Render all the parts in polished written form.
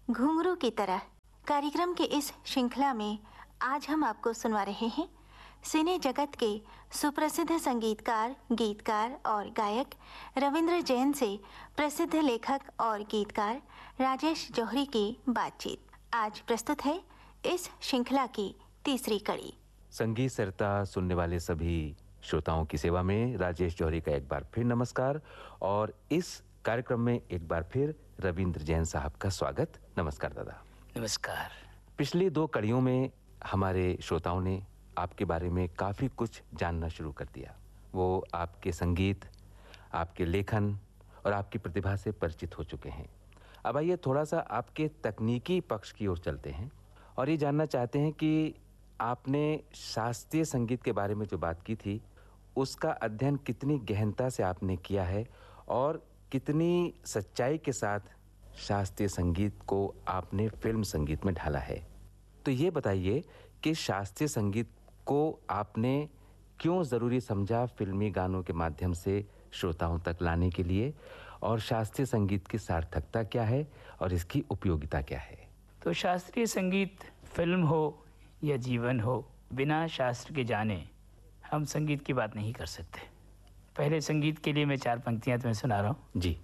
घुंघरू की तरह कार्यक्रम के इस श्रृंखला में आज हम आपको सुनवा रहे हैं सिने जगत के सुप्रसिद्ध संगीतकार, गीतकार और गायक रविंद्र जैन से प्रसिद्ध लेखक और गीतकार राजेश जौहरी की बातचीत। आज प्रस्तुत है इस श्रृंखला की तीसरी कड़ी। संगीत सरिता सुनने वाले सभी श्रोताओं की सेवा में राजेश जौहरी का एक बार फिर नमस्कार और इस कार्यक्रम में एक बार फिर रविंद्र जैन साहब का स्वागत। नमस्कार दादा। नमस्कार। पिछली 2 कड़ियों में हमारे श्रोताओं ने आपके बारे में काफ़ी कुछ जानना शुरू कर दिया। वो आपके संगीत, आपके लेखन और आपकी प्रतिभा से परिचित हो चुके हैं। अब आइए थोड़ा सा आपके तकनीकी पक्ष की ओर चलते हैं और ये जानना चाहते हैं कि आपने शास्त्रीय संगीत के बारे में जो बात की थी उसका अध्ययन कितनी गहनता से आपने किया है और कितनी सच्चाई के साथ शास्त्रीय संगीत को आपने फिल्म संगीत में ढाला है। तो ये बताइए कि शास्त्रीय संगीत को आपने क्यों ज़रूरी समझा फिल्मी गानों के माध्यम से श्रोताओं तक लाने के लिए, और शास्त्रीय संगीत की सार्थकता क्या है और इसकी उपयोगिता क्या है? तो शास्त्रीय संगीत फिल्म हो या जीवन हो, बिना शास्त्र के जाने हम संगीत की बात नहीं कर सकते। पहले संगीत के लिए मैं 4 पंक्तियां तुम्हें सुना रहा हूँ जी।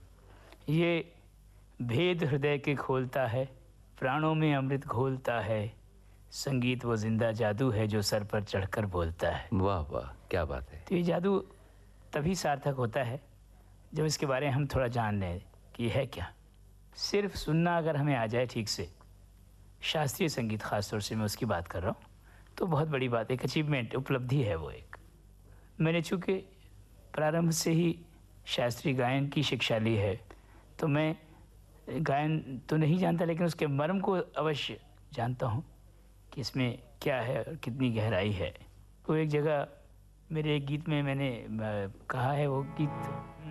ये भेद हृदय के खोलता है, प्राणों में अमृत घोलता है, संगीत वो जिंदा जादू है जो सर पर चढ़कर बोलता है। वाह वाह, क्या बात है। तो ये जादू तभी सार्थक होता है जब इसके बारे में हम थोड़ा जान लें कि है क्या। सिर्फ सुनना अगर हमें आ जाए ठीक से, शास्त्रीय संगीत ख़ास तौर से मैं उसकी बात कर रहा हूँ, तो बहुत बड़ी बात, एक अचीवमेंट, उपलब्धि है वो एक। मैंने चूँकि प्रारंभ से ही शास्त्रीय गायन की शिक्षा ली है, तो मैं गायन तो नहीं जानता लेकिन उसके मर्म को अवश्य जानता हूँ कि इसमें क्या है और कितनी गहराई है। तो एक जगह मेरे एक गीत में मैंने कहा है, वो गीत